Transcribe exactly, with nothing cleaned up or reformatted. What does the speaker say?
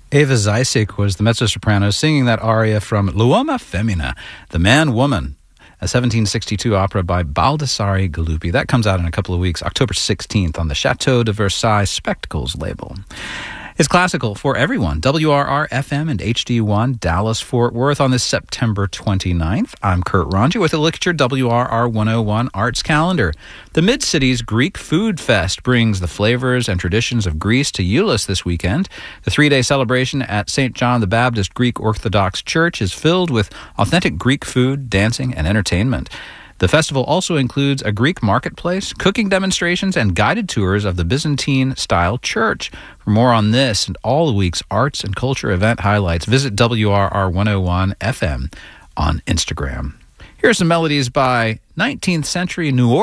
Eva Zeisig was the mezzo-soprano singing that aria from L'Uomo Femmina, The Man-Woman, a seventeen sixty-two opera by Baldassare Galuppi. That comes out in a couple of weeks, October sixteenth, on the Chateau de Versailles Spectacles label. It's classical for everyone. W R R F M and H D one Dallas-Fort Worth on this September twenty-ninth. I'm Kurt Ronji with a look at your W R R one oh one Arts Calendar. The Mid-Cities Greek Food Fest brings the flavors and traditions of Greece to Euless this weekend. The three-day celebration at Saint John the Baptist Greek Orthodox Church is filled with authentic Greek food, dancing, and entertainment. The festival also includes a Greek marketplace, cooking demonstrations, and guided tours of the Byzantine-style church. For more on this and all the week's arts and culture event highlights, visit W R R one oh one F M on Instagram. Here are some melodies by nineteenth century New Orleans